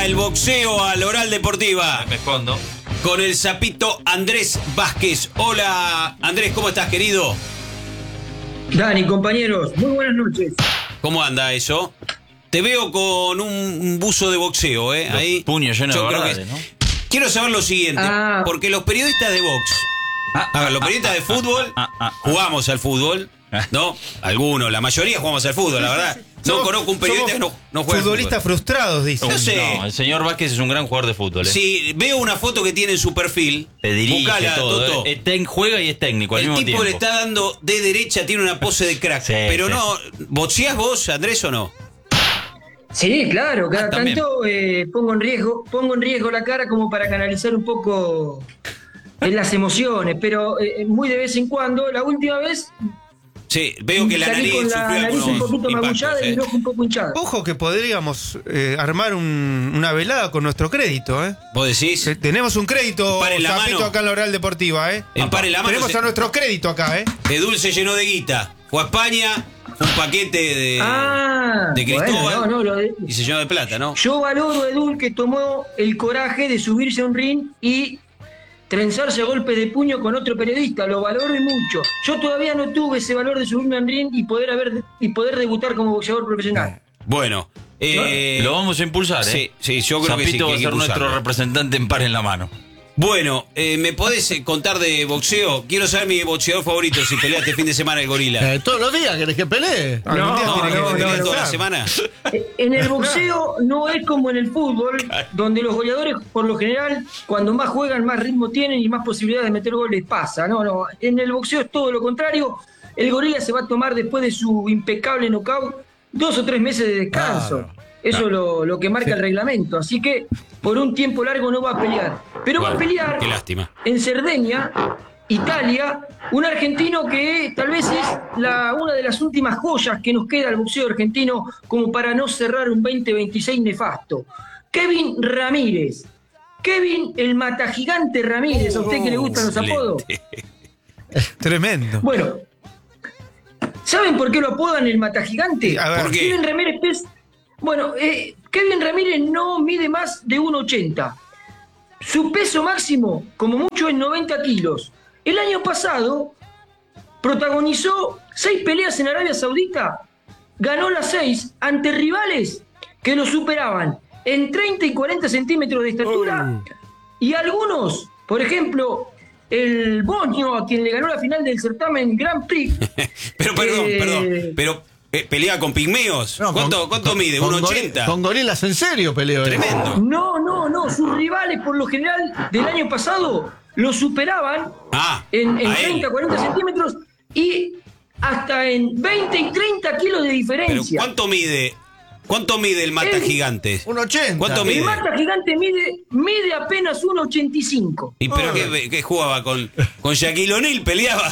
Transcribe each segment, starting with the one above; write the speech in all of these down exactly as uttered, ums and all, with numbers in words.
Llega el boxeo al Oral Deportiva. Me escondo. Con el sapito Andrés Vázquez. Hola, Andrés, ¿cómo estás, querido? Dani, compañeros, muy buenas noches. ¿Cómo anda eso? Te veo con un buzo de boxeo, ¿eh? Los Ahí. puños llenos Yo de creo verdades, que- ¿no? Quiero saber lo siguiente, Ah. porque los periodistas de box, Ah, a ver, los periodistas de fútbol, ah, ah, ah. jugamos al fútbol, ¿no? Algunos, la mayoría jugamos al fútbol, la verdad. No Somos- conozco un periodista que no, no juega al Futbolistas fútbol. frustrados, dice. No sé. No, el señor Vázquez es un gran jugador de fútbol. ¿eh? Si veo una foto que tiene en su perfil, Te dirige buscala, todo. Toto. ¿eh? Es tec- juega y es técnico al El mismo tipo tiempo. le está dando de derecha, tiene una pose de crack. Sí, pero sí. no, ¿boxeás vos, Andrés, o no? Sí, claro, cada Ah, también. tanto eh, pongo en riesgo, pongo en riesgo la cara como para canalizar un poco eh, las emociones, pero eh, muy de vez en cuando. La última vez Sí, veo que la salí nariz con la sufrió nariz un algunos poquito impactos, magullada y ¿eh? el ojo un poco hinchado. Ojo que podríamos eh, armar un- una velada con nuestro crédito, ¿eh? ¿Vos decís? Que tenemos un crédito, Empare la Zapito, mano. acá en la Oral Deportiva, ¿eh? Empare la mano, Tenemos se- a nuestro crédito acá, ¿eh? De dulce llenó de guita. Fue a España, un paquete de, Ah, de Cristóbal bueno, no, no, lo de- y se llenó de plata, ¿no? yo valoro a Edul que tomó el coraje de subirse a un ring y trenzarse a golpes de puño con otro periodista, lo valoro y mucho. Yo todavía no tuve ese valor de subirme a un ring y poder haber y poder debutar como boxeador profesional. Bueno, eh, Lo vamos a impulsar, ¿eh? Sí, sí, yo creo que sí, Zapito que va a hay que ser nuestro impulsarlo. representante en par en la mano. Bueno, eh, ¿me podés eh, contar de boxeo? Quiero saber mi boxeador favorito si pelea este fin de semana el gorila. Eh, todos los días querés que pelee. Algún día no, tiene que no, ¿Pelea pelear. toda la semana? En el boxeo no es como en el fútbol, donde los goleadores, por lo general, cuando más juegan, más ritmo tienen y más posibilidades de meter goles pasa. No, no. En el boxeo es todo lo contrario. El gorila se va a tomar después de su impecable knockout dos o tres meses de descanso. Claro, Eso es lo, lo que marca el reglamento. Así que por un tiempo largo no va a pelear. Pero va a Bueno, pelear qué lástima. en Cerdeña, Italia, un argentino que tal vez es la, una de las últimas joyas que nos queda al boxeo argentino como para no cerrar un veinte veintiséis nefasto. Kevin Ramírez. Kevin el Matagigante Ramírez, a usted que le gustan los apodos. Excelente. Tremendo. Bueno, ¿saben por qué lo apodan el Matagigante? A ver. ¿Por qué? Kevin Ramírez es... Bueno, eh, Kevin Ramírez no mide más de uno ochenta. Su peso máximo, como mucho, es noventa kilos. El año pasado protagonizó seis peleas en Arabia Saudita, ganó las seis ante rivales que lo superaban en treinta y cuarenta centímetros de estatura y algunos, por ejemplo, el Bosnio, a quien le ganó la final del certamen Grand Prix. Pero perdón, Eh, perdón. Pero eh, pelea con pigmeos. No, ¿Cuánto, con- cuánto con- mide? con ¿uno gori- ochenta? Con gorilas en serio peleó él. Tremendo. No, no, no, sus rivales por lo general del año pasado lo superaban Ah, en, en a él. treinta, cuarenta centímetros y hasta en veinte y treinta kilos de Pero diferencia. ¿cuánto mide? ¿Cuánto mide el mata Él- gigante? Un ochenta. ¿Cuánto El mide? Mata Gigante mide, mide apenas uno ochenta y cinco. ¿Y pero qué, qué jugaba? ¿Con, con Shaquille O'Neal peleaba?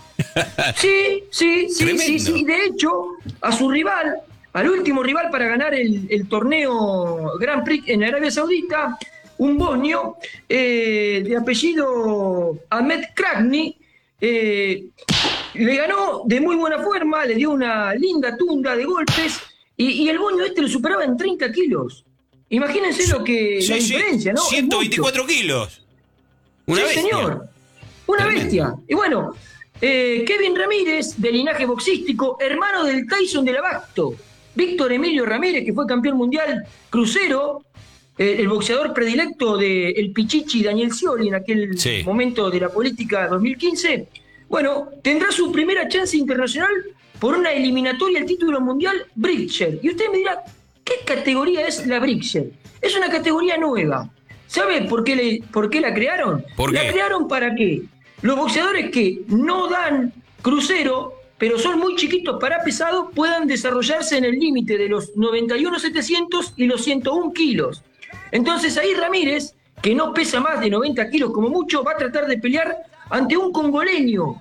Sí, sí, sí, Tremendo. sí, sí. De hecho, a su rival, al último rival para ganar el, el torneo Grand Prix en Arabia Saudita, un bosnio eh, de apellido Ahmed Kragni, eh, le ganó de muy buena forma, le dio una linda tunda de golpes y, y el bosnio este lo superaba en treinta kilos. Imagínense lo que Sí, la sí, diferencia, ¿no? Es ciento mucho. veinticuatro kilos. Una Sí, bestia. señor. Una Tremendo. bestia. Y bueno, eh, Kevin Ramírez, de linaje boxístico, hermano del Tyson del Abasto. Víctor Emilio Ramírez, que fue campeón mundial crucero, eh, el boxeador predilecto de El Pichichi Daniel Scioli en aquel Sí. momento de la política dos mil quince. Bueno, tendrá su primera chance internacional por una eliminatoria al título mundial Brigger. Y usted me dirá, ¿qué categoría es la Brigger? Es una categoría nueva. ¿Sabe por qué, le, por qué la crearon? ¿Por la qué? crearon para que los boxeadores que no dan crucero, pero son muy chiquitos para pesado, puedan desarrollarse en el límite de los noventa y uno setecientos y los ciento uno kilos. Entonces ahí Ramírez, que no pesa más de noventa kilos como mucho, va a tratar de pelear ante un congoleño,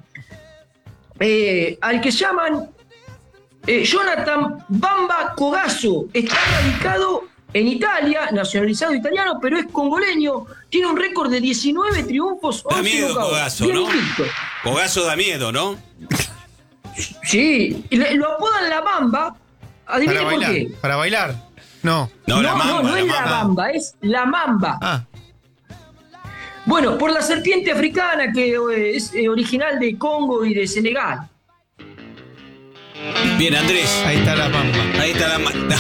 eh, al que llaman eh, Jonathan Bamba Cogaso. Está radicado en Italia, nacionalizado italiano, pero es congoleño. Tiene un récord de diecinueve triunfos, Da once miedo knockouts. Cogaso, Bien ¿no? invicto. Cogaso da miedo, ¿no? Sí, y le- lo apodan la Bamba. Adivine Para por bailar. qué. Para bailar. No. No, la mamba. no, no la es mamba. la bamba, es la mamba. Ah, Bueno, por la serpiente africana que eh, es eh, original de Congo y de Senegal. Bien, Andrés. ahí está la mamba. Ahí está la mamba.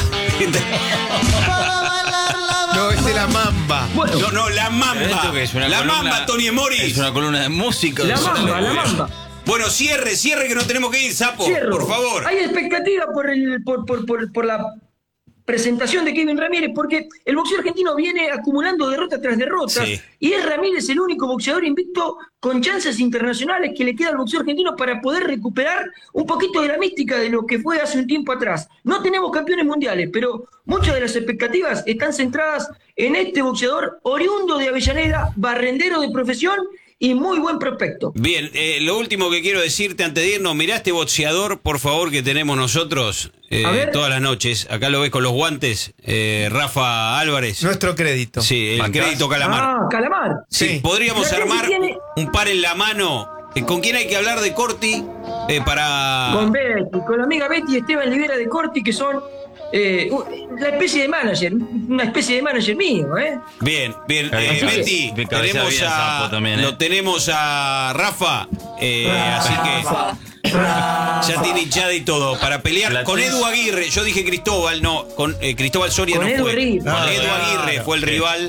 No, es de la mamba. Bueno, No, no, la mamba. Esto que es una La columna- mamba, Tony Moris. Es una columna de música. la Es una mamba, la locura. mamba. Bueno, cierre, cierre que nos tenemos que ir, Sapo. Cierro. Por favor. Hay expectativa por, el, por, por, por, por la presentación de Kevin Ramírez, porque el boxeo argentino viene acumulando derrota tras derrota, Sí. y es Ramírez el único boxeador invicto con chances internacionales que le queda al boxeo argentino para poder recuperar un poquito de la mística de lo que fue hace un tiempo atrás. No tenemos campeones mundiales, pero muchas de las expectativas están centradas en este boxeador oriundo de Avellaneda, barrendero de profesión y muy buen prospecto. Bien, eh, lo último que quiero decirte antes de irnos, mirá este boxeador, por favor, que tenemos nosotros eh, A ver. todas las noches. Acá lo ves con los guantes, eh, Rafa Álvarez. Nuestro crédito. Sí, el Bancás. crédito Calamar. Ah, Calamar. Sí, Sí. podríamos La gente armar tiene- un par en la mano. Eh, ¿Con quién hay que hablar de Corti? Eh, para... Con Betty, con la amiga Betty y Esteban Livera de Corti, que son eh, la especie de manager, una especie de manager mío, ¿eh? Bien, bien. Así Eh, que- Betty, que cabecea tenemos bien a, Sapo también, ¿eh? lo tenemos a Rafa, eh, así que ya tiene hinchada y todo para pelear La con tenés. Edu Aguirre. Yo dije Cristóbal, no, con eh, Cristóbal Soria Con no Edu fue. Aguirre. Con Ah, Edu claro. Aguirre fue el Sí. rival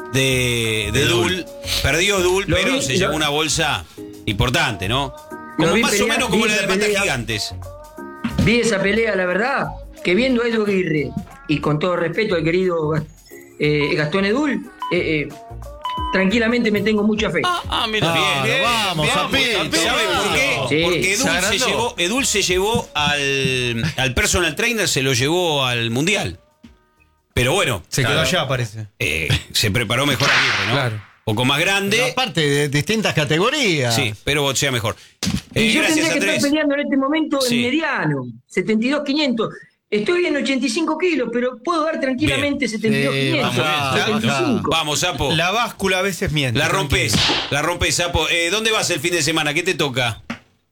de, de Dul. Perdió Dul, Lo pero vi, se lo- llevó una bolsa importante, ¿no? Lo Como vi más o pelear, menos como vi la de esa Mata pelea. Gigantes. Vi esa pelea, la verdad, que viendo a Edu Aguirre, y con todo respeto al querido eh, Gastón Edul, eh, eh, tranquilamente me tengo mucha fe. Ah, mira. Ah, Bien, vamos, bien, Zapito, ¿Sabe por qué? vamos. Sí. Porque Se Edul se, agrandó. llevó, Edul se llevó al, al personal trainer, se lo llevó al mundial. Pero bueno, Se quedó claro, allá, parece. eh, se preparó mejor Aguirre, ¿no? Claro. Un poco más Pero grande. aparte de distintas categorías. Sí, pero boxea mejor. Eh, y yo gracias, tendría que Andrés. estar peleando en este momento Sí. en mediano, setenta y dos quinientos. Estoy en ochenta y cinco kilos, pero puedo dar tranquilamente setenta y dos Sí, quinientos. vamos bien, setenta y cinco. Vamos, Sapo. La báscula a veces miente. La rompes, la rompes, Sapo. Eh, ¿Dónde vas el fin de semana? ¿Qué te toca?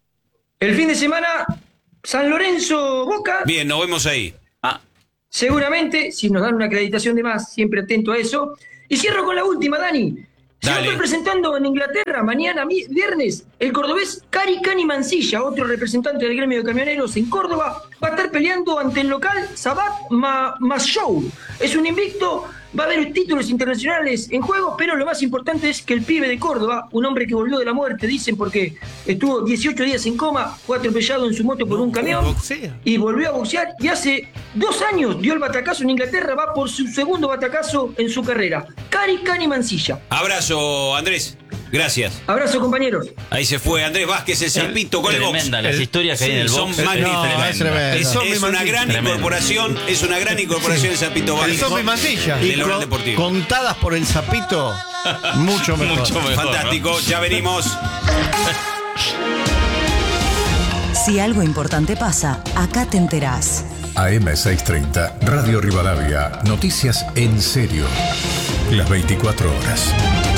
El fin de semana, San Lorenzo, Boca. Bien, nos vemos ahí. Ah, Seguramente, si nos dan una acreditación de más, siempre atento a eso. Y cierro con la última, Dani. Se va a Dale. estar presentando en Inglaterra mañana mi- viernes el cordobés Cari Cani Mancilla, otro representante del gremio de camioneros en Córdoba, va a estar peleando ante el local Sabat Ma Mashow. Es un invicto, va a haber títulos internacionales en juego, pero lo más importante es que el pibe de Córdoba, un hombre que volvió de la muerte, dicen porque estuvo dieciocho días en coma, fue atropellado en su moto por un camión boxea. y volvió a boxear y hace dos años dio el batacazo en Inglaterra, va por su segundo batacazo en su carrera. Cari Cani Mancilla. Abrazo, Andrés. Gracias. Abrazo, compañeros. Ahí se fue Andrés Vázquez, el Zapito con el box. tremenda las El- historias que hay en el Son box. magníficas. No, es tremendo. Es, Zombie es una Mancilla. gran Tremendo. incorporación, es una gran incorporación el Zapito El Vázquez. zombie Mancilla. de Y Laurel con- Deportivo. contadas por el Zapito, mucho mejor. Mucho mejor. Fantástico, ya venimos. Si algo importante pasa, acá te enterás. A M seiscientos treinta, Radio Rivadavia. Noticias en serio. Las veinticuatro horas.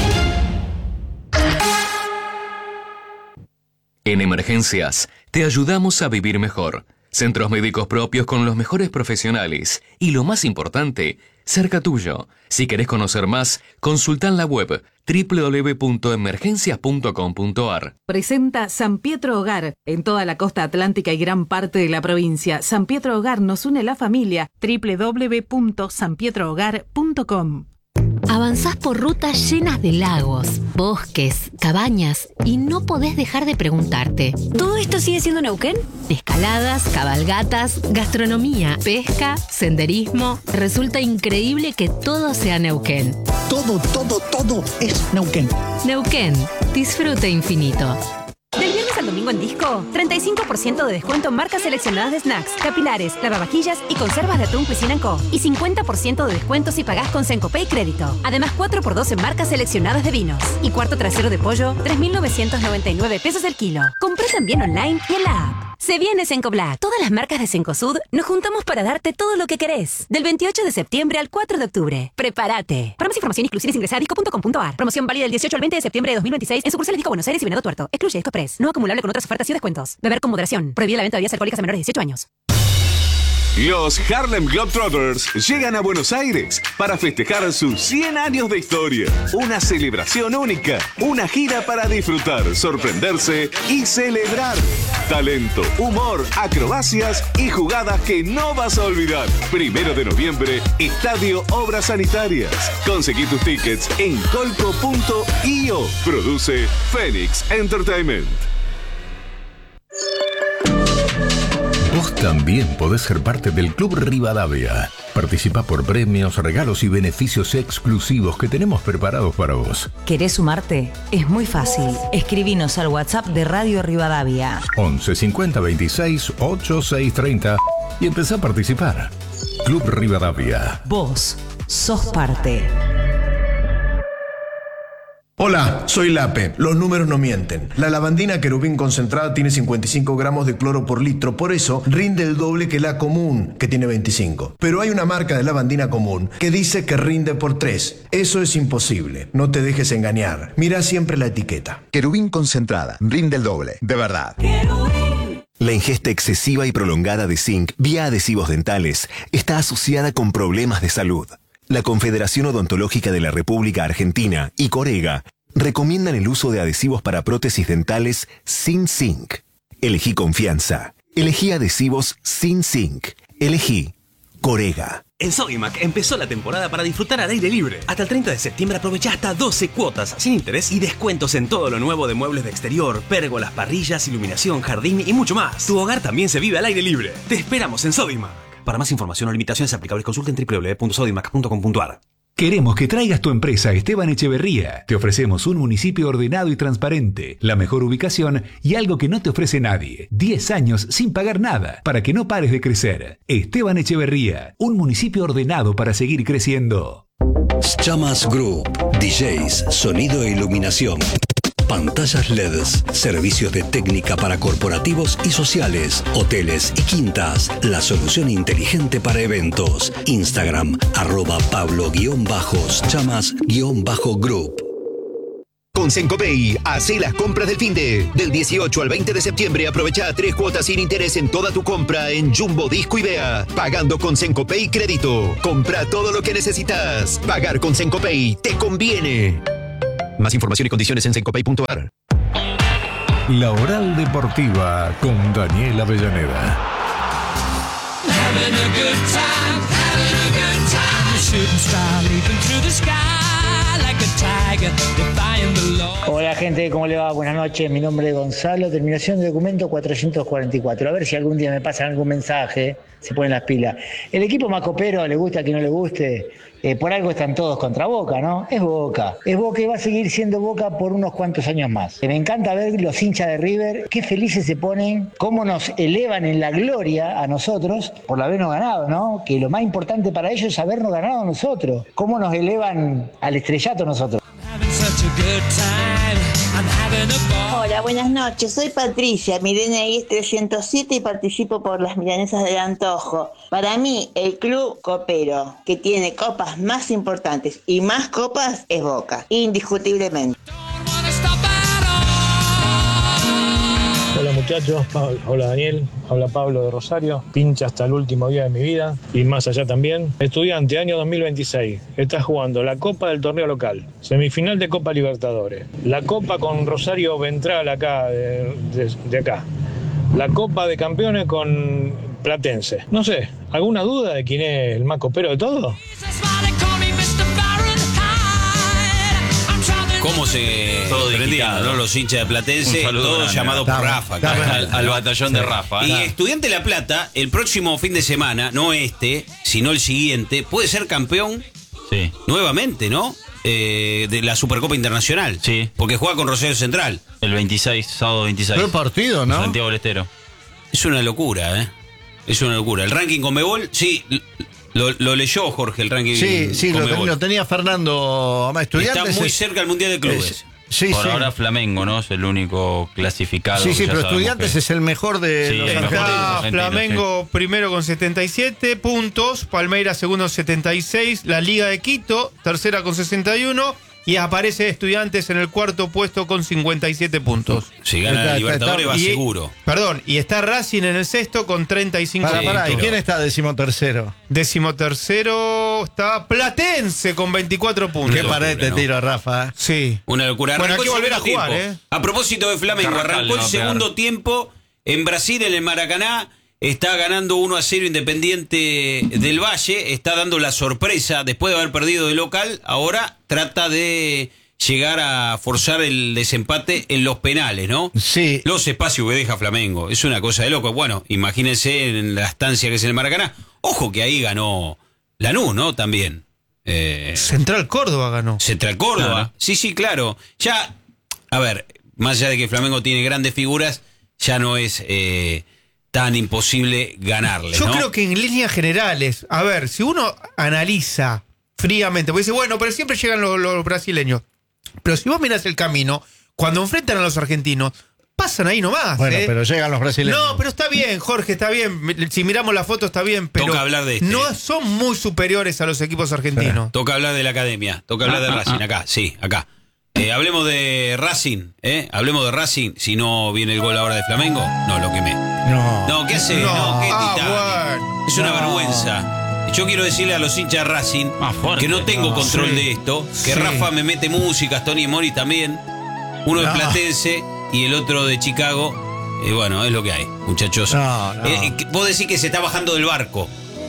En emergencias, te ayudamos a vivir mejor. Centros médicos propios con los mejores profesionales y, lo más importante, cerca tuyo. Si querés conocer más, consulta en la web doble u doble u doble u punto emergencias punto com punto a r. Presenta San Pietro Hogar en toda la costa atlántica y gran parte de la provincia. San Pietro Hogar nos une la familia. doble u doble u doble u punto san pietro hogar punto com. Avanzás por rutas llenas de lagos, bosques, cabañas y no podés dejar de preguntarte. ¿Todo esto sigue siendo Neuquén? Escaladas, cabalgatas, gastronomía, pesca, senderismo. Resulta increíble que todo sea Neuquén. Todo, todo, todo es Neuquén. Neuquén, disfrute infinito. Del viernes al domingo en Disco, treinta y cinco por ciento de descuento en marcas seleccionadas de snacks, capilares, lavavajillas y conservas de atún Cuisine Co. Y cincuenta por ciento de descuento si pagás con Sencopay Crédito. Además, cuatro por dos en marcas seleccionadas de vinos. Y cuarto trasero de pollo, tres mil novecientos noventa y nueve pesos el kilo. Compré también online y en la app. Se viene Senco Black. Todas las marcas de Cencosud nos juntamos para darte todo lo que querés. Del veintiocho de septiembre al cuatro de octubre. Prepárate. Para más información y exclusiones ingresa a disco punto com punto a r. Promoción válida del dieciocho al veinte de septiembre de dos mil veintiséis en sucursales Disco Buenos Aires y Venado Tuerto. Excluye Disco Express. No acumulable con otras ofertas y descuentos. Beber con moderación. Prohibida la venta de bebidas alcohólicas a menores de dieciocho años. Los Harlem Globetrotters llegan a Buenos Aires para festejar sus cien años de historia. Una celebración única, una gira para disfrutar, sorprenderse y celebrar. Talento, humor, acrobacias y jugadas que no vas a olvidar. Primero de noviembre, Estadio Obras Sanitarias. Conseguí tus tickets en colco punto io. Produce Phoenix Entertainment. Vos también podés ser parte del Club Rivadavia. Participa por premios, regalos y beneficios exclusivos que tenemos preparados para vos. ¿Querés sumarte? Es muy fácil. Escribinos al WhatsApp de Radio Rivadavia. once cincuenta veintiséis ochenta y seis treinta y empezá a participar. Club Rivadavia. Vos sos parte. Hola, soy Lape. Los números no mienten. La lavandina querubín concentrada tiene cincuenta y cinco gramos de cloro por litro, por eso rinde el doble que la común, que tiene veinticinco. Pero hay una marca de lavandina común que dice que rinde por tres. Eso es imposible. No te dejes engañar. Mira siempre la etiqueta. Querubín concentrada, rinde el doble, de verdad. La ingesta excesiva y prolongada de zinc vía adhesivos dentales está asociada con problemas de salud. La Confederación Odontológica de la República Argentina y Corega recomiendan el uso de adhesivos para prótesis dentales sin zinc. Elegí confianza. Elegí adhesivos sin zinc. Elegí Corega. En Sodimac empezó la temporada para disfrutar al aire libre. Hasta el treinta de septiembre aprovecha hasta doce cuotas sin interés y descuentos en todo lo nuevo de muebles de exterior, pérgolas, parrillas, iluminación, jardín y mucho más. Tu hogar también se vive al aire libre. Te esperamos en Sodimac. Para más información o limitaciones aplicables, consulta en doble u doble u doble u punto sodimac punto com punto a r. Queremos que traigas tu empresa a Esteban Echeverría. Te ofrecemos un municipio ordenado y transparente, la mejor ubicación y algo que no te ofrece nadie. diez años sin pagar nada, para que no pares de crecer. Esteban Echeverría, un municipio ordenado para seguir creciendo. Chamas Group, D Js, sonido e iluminación. Pantallas L E Ds, servicios de técnica para corporativos y sociales, hoteles y quintas, la solución inteligente para eventos. Instagram, arroba Pablo-Chamas-Group. Con Sencopay, hace las compras del finde. Del dieciocho al veinte de septiembre aprovecha tres cuotas sin interés en toda tu compra en Jumbo, Disco y Bea. Pagando con Sencopay Crédito. Compra todo lo que necesitas. Pagar con Sencopay te conviene. Más información y condiciones en sencopay punto a r. La Oral Deportiva con Daniel Avellaneda. Hola gente, ¿cómo le va? Buenas noches, mi nombre es Gonzalo, terminación de documento cuatrocientos cuarenta y cuatro. A ver si algún día me pasan algún mensaje, se ponen las pilas. El equipo más copero, le gusta a quien no le guste, eh, por algo están todos contra Boca, ¿no? Es Boca, es Boca y va a seguir siendo Boca por unos cuantos años más. Me encanta ver los hinchas de River, qué felices se ponen, cómo nos elevan en la gloria a nosotros por habernos ganado, ¿no? Que lo más importante para ellos es habernos ganado a nosotros, cómo nos elevan al estrellato nosotros. Hola, buenas noches. Soy Patricia, mi D N I es trescientos siete y participo por las Milanesas del Antojo. Para mí, el club copero que tiene copas más importantes y más copas es Boca, indiscutiblemente. Hola muchachos, hola Daniel, habla Pablo de Rosario, pincha hasta el último día de mi vida y más allá también. Estudiante, año dos mil veintiséis, está jugando la Copa del torneo local, semifinal de Copa Libertadores, la Copa con Rosario Ventral acá, de, de, de acá, la Copa de Campeones con Platense. No sé, ¿alguna duda de quién es el más copero de todo? ¿Cómo se prendían, ¿no? Los hinchas de Platense? Todos llamados por Rafa. Al, al batallón de Rafa. Y ¿eh? Estudiante de La Plata, el próximo fin de semana, no este, sino el siguiente, puede ser campeón sí. nuevamente, ¿no? Eh, de la Supercopa Internacional. Sí. Porque juega con Rosario Central. El veintiséis, sábado veintiséis. Buen partido, ¿no? Santiago del Estero. Es una locura, ¿eh? Es una locura. El ranking Conmebol, sí, lo, lo leyó Jorge, el ranking Sí, sí, lo, Conmebol. lo tenía Fernando Estudiantes. Está muy es, cerca del Mundial de Clubes. Es, sí, Por sí. ahora Flamengo, ¿no? Es el único clasificado. Sí, sí, ya pero sabemos Estudiantes que... es el mejor de Sí, los el mejor de argentinos. los Está argentinos, Flamengo primero con setenta y siete puntos, Palmeiras segundo setenta y seis, la Liga de Quito tercera con sesenta y uno y aparece Estudiantes en el cuarto puesto con cincuenta y siete puntos. Si gana la Libertadores va y, seguro. Perdón, y está Racing en el sexto con treinta y cinco Pará, puntos. pará, ¿y quién está decimotercero? Decimotercero está Platense con veinticuatro puntos. Qué pared te tiro, Rafa. Sí. Una locura. Bueno, hay Arrancó que el volver a segundo jugar, tiempo. ¿eh? A propósito de Flamengo, Carrascal arrancó le el va a pegar. segundo tiempo en Brasil, en el Maracaná. Está ganando uno a cero Independiente del Valle. Está dando la sorpresa después de haber perdido de local. Ahora trata de llegar a forzar el desempate en los penales, ¿no? Sí. Los espacios que deja Flamengo. Es una cosa de loco. Bueno, imagínense en la estancia que es el Maracaná. Ojo que ahí ganó Lanús, ¿no? También. Eh, Central Córdoba ganó. Central Córdoba. Claro. Sí, sí, claro. Ya, a ver, más allá de que Flamengo tiene grandes figuras, ya no es eh, tan imposible ganarle, Yo ¿no? creo que en líneas generales, a ver, si uno analiza fríamente, porque dice, bueno, pero siempre llegan los, los brasileños. Pero si vos mirás el camino, cuando enfrentan a los argentinos, pasan ahí nomás. Bueno, ¿eh? pero llegan los brasileños. No, pero está bien, Jorge, está bien. Si miramos la foto está bien, pero Toca hablar de este. no son muy superiores a los equipos argentinos. Toca hablar de la academia, toca hablar de Racing, acá, sí, acá. Eh, hablemos de Racing, ¿eh? Hablemos de Racing, si no viene el gol ahora de Flamengo, no, lo quemé. No. No, ¿qué hace? No, No, qué ah, Titanic. bueno. Es una No. vergüenza. Yo quiero decirle a los hinchas de Racing Más fuerte. que no tengo No, control sí. de esto, que Sí. Rafa me mete música, Tony Mori también, uno No. es platense y el otro de Chicago. Y bueno, es lo que hay, muchachos. No, no. Eh, eh, vos decís que se está bajando del barco.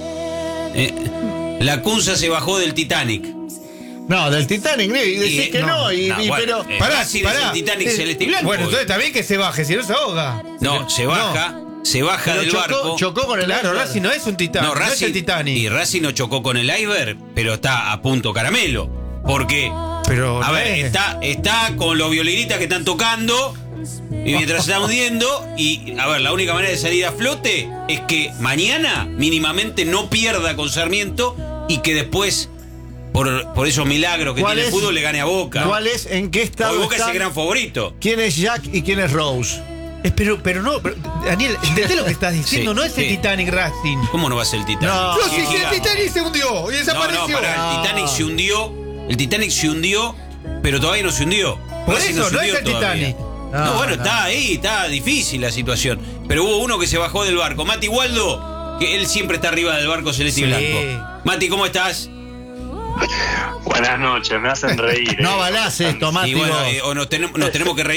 Eh, la Cunza se bajó del Titanic. No, del Titanic, y decís Y- que no, no, y, no, y- bueno, pero... eh, Pará, Racing es pará. el Titanic Eh, celeste y blanco. Bueno, entonces está bien que se baje, si no se ahoga. No, se baja, se baja pero del chocó, barco. chocó con el Claro, iceberg. Racing no es un Titanic, No, no, es Racing, el Titanic. y Racing no chocó con el iceberg, pero está a punto caramelo. Porque, Pero a no ver, es. está, está con los violinistas que están tocando y mientras se está hundiendo. Y, a ver, la única manera de salir a flote es que mañana mínimamente no pierda con Sarmiento y que después, por, por esos milagros que ¿Cuál tiene el es- fútbol, le gane a Boca. ¿Cuál es? ¿En qué estado Porque Boca es están? el gran favorito. ¿Quién es Jack y quién es Rose? Es, pero, pero no, pero, Daniel, entendés lo que estás diciendo, Sí, no es el sí. Titanic Racing. ¿Cómo no va a ser el Titanic? No. No, Sí, si, si el gigante. Titanic se hundió y No, desapareció. no, pará, el No. Titanic se hundió. El Titanic se hundió, pero todavía no se hundió. Por Racing eso, se no hundió es el todavía. Titanic. No, No, bueno, no. está ahí, está difícil la situación. Pero hubo uno que se bajó del barco. Mati Waldo, que él siempre está arriba del barco celeste y Sí. blanco. Mati, ¿cómo estás? Buenas noches, me hacen reír. No eh. avalás esto, Mati. Y bueno, vos. eh, o nos tenemos, nos tenemos que reír